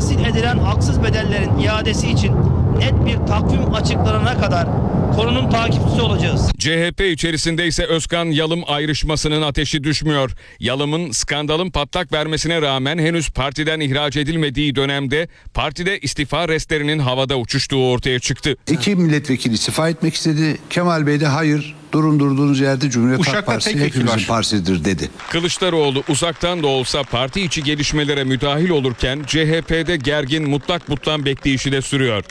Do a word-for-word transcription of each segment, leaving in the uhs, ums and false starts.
tahsil edilen haksız bedellerin iadesi için net bir takvim açıklanana kadar konunun takipçisi olacağız. C H P içerisinde ise Özkan Yalım ayrışmasının ateşi düşmüyor. Yalım'ın skandalın patlak vermesine rağmen henüz partiden ihraç edilmediği dönemde partide istifa restlerinin havada uçuştuğu ortaya çıktı. İki milletvekili istifa etmek istedi. Kemal Bey de hayır, durun durduğunuz yerde Cumhuriyet Uşak'ta Halk Partisi tek vekil hepimizin var. partisidir dedi. Kılıçdaroğlu uzaktan da olsa parti içi gelişmelere müdahil olurken C H P'de gergin mutlak butlan bekleyişi de sürüyor.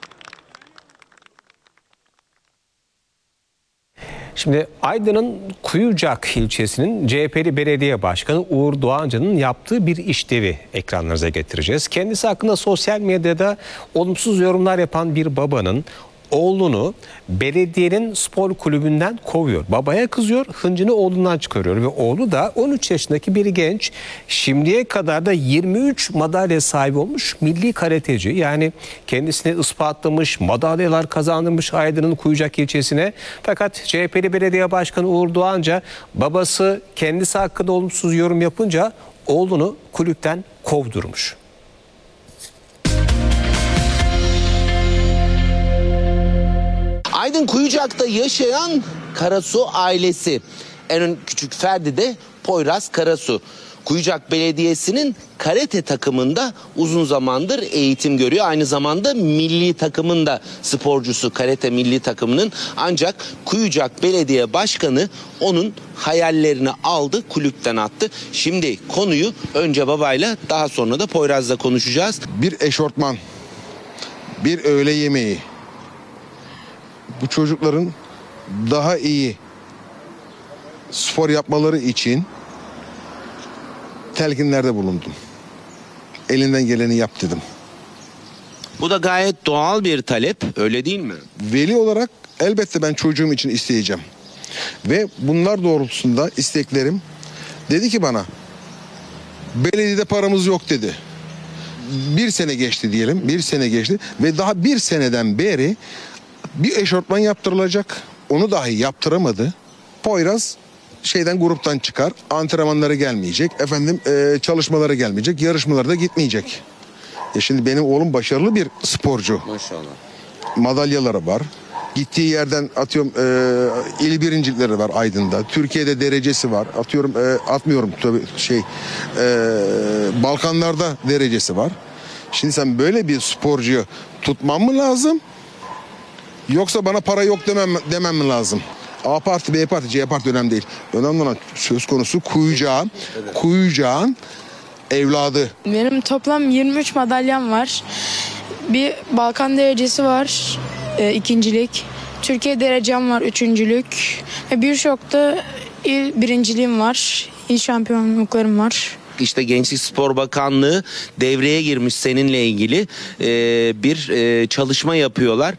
Şimdi Aydın'ın Kuyucak ilçesinin C H P'li belediye başkanı Uğur Doğancı'nın yaptığı bir işlevi ekranlarınıza getireceğiz. Kendisi hakkında sosyal medyada olumsuz yorumlar yapan bir babanın oğlunu belediyenin spor kulübünden kovuyor. Babaya kızıyor, hıncını oğlundan çıkarıyor ve oğlu da on üç yaşındaki bir genç. Şimdiye kadar da yirmi üç madalya sahibi olmuş milli karateci. Yani kendisini ispatlamış, madalyalar kazandırmış Aydın'ın Kuyucak ilçesine. Fakat C H P'li belediye başkanı Uğur Doğanca babası kendisi hakkında olumsuz yorum yapınca oğlunu kulüpten kovdurmuş. Aydın Kuyucak'ta yaşayan Karasu ailesi. En küçük ferdi de Poyraz Karasu. Kuyucak Belediyesi'nin karate takımında uzun zamandır eğitim görüyor. Aynı zamanda milli takımın da sporcusu, karate milli takımının. Ancak Kuyucak Belediye Başkanı onun hayallerini aldı, kulüpten attı. Şimdi konuyu önce babayla, daha sonra da Poyraz'la konuşacağız. Bir eşortman, bir öğle yemeği, bu çocukların daha iyi spor yapmaları için telkinlerde bulundum. Elinden geleni yap dedim. Bu da gayet doğal bir talep, öyle değil mi? Veli olarak elbette ben çocuğum için isteyeceğim. Ve bunlar doğrultusunda isteklerim, dedi ki bana, belediyede paramız yok dedi. Bir sene geçti diyelim, bir sene geçti ve daha bir seneden beri bir eşortman yaptırılacak. Onu dahi yaptıramadı. Poyraz şeyden, gruptan çıkar. Antrenmanlara gelmeyecek. Efendim e, çalışmalara gelmeyecek. Yarışmalara da gitmeyecek. E şimdi benim oğlum başarılı bir sporcu. Maşallah. Madalyaları var. Gittiği yerden atıyorum e, il birincilikleri var Aydın'da. Türkiye'de derecesi var. Atıyorum e, atmıyorum tabii şey e, Balkanlarda derecesi var. Şimdi sen böyle bir sporcuyu tutman mı lazım? Yoksa bana para yok demem, demem mi lazım? A parti, B parti, C parti önemli değil. Önemli olan söz konusu Kuyucak'ın, Kuyucak'ın evladı. Benim toplam yirmi üç madalyam var. Bir Balkan derecesi var, e, ikincilik. Türkiye derecem var, üçüncülük. Ve birçok da il birinciliğim var, il şampiyonluklarım var. İşte Gençlik Spor Bakanlığı devreye girmiş seninle ilgili e, bir e, çalışma yapıyorlar.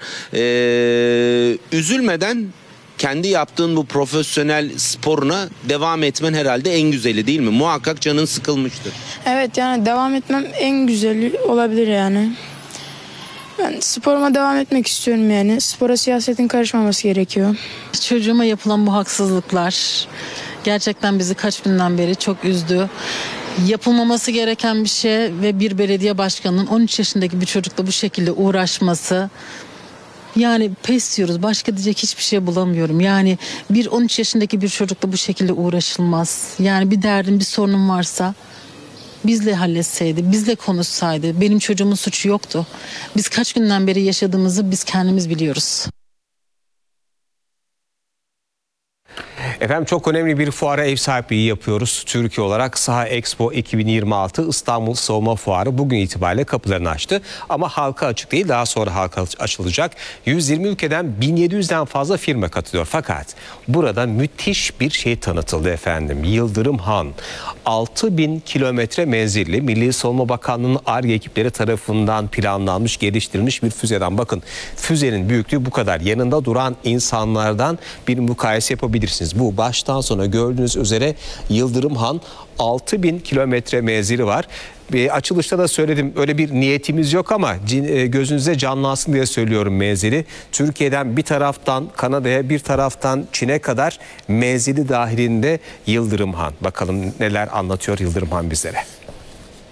E, üzülmeden kendi yaptığın bu profesyonel sporuna devam etmen herhalde en güzeli, değil mi? Muhakkak canın sıkılmıştır. Evet, yani devam etmem en güzeli olabilir yani. Ben sporuma devam etmek istiyorum yani. Spora siyasetin karışmaması gerekiyor. Çocuğuma yapılan bu haksızlıklar gerçekten bizi kaç günden beri çok üzdü. Yapılmaması gereken bir şey ve bir belediye başkanının on üç yaşındaki bir çocukla bu şekilde uğraşması, yani pes diyoruz, başka diyecek hiçbir şey bulamıyorum. Yani bir on üç yaşındaki bir çocukla bu şekilde uğraşılmaz. Yani bir derdin, bir sorunun varsa bizle halletseydi, bizle konuşsaydı. Benim çocuğumun suçu yoktu. Biz kaç günden beri yaşadığımızı biz kendimiz biliyoruz. Efendim çok önemli bir fuara ev sahipliği yapıyoruz. Türkiye olarak Saha Expo iki bin yirmi altı İstanbul Savunma Fuarı bugün itibariyle kapılarını açtı. Ama halka açık değil, daha sonra halka açılacak. yüz yirmi ülkeden bin yedi yüzden fazla firma katılıyor. Fakat burada müthiş bir şey tanıtıldı efendim. Yıldırım Han, altı bin kilometre menzilli Milli Savunma Bakanlığı'nın Ar-Ge ekipleri tarafından planlanmış, geliştirilmiş bir füzeden. Bakın, füzenin büyüklüğü bu kadar. Yanında duran insanlardan bir mukayese yapabilirsiniz. Bu baştan sona gördüğünüz üzere Yıldırım Han, altı bin kilometre menzili var. Bir açılışta da söyledim, öyle bir niyetimiz yok ama gözünüze canlansın diye söylüyorum menzili. Türkiye'den bir taraftan Kanada'ya, bir taraftan Çin'e kadar menzili dahilinde Yıldırım Han. Bakalım neler anlatıyor Yıldırım Han bizlere.